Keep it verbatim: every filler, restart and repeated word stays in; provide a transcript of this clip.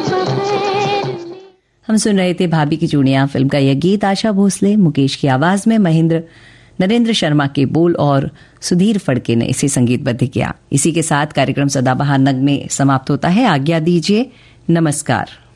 हम सुन रहे थे भाभी की चूड़ियां फिल्म का यह गीत। आशा भोसले, मुकेश की आवाज में महेंद्र नरेंद्र शर्मा के बोल और सुधीर फड़के ने इसे संगीतबद्ध किया। इसी के साथ कार्यक्रम सदाबहार नग में समाप्त होता है। आज्ञा दीजिए, नमस्कार।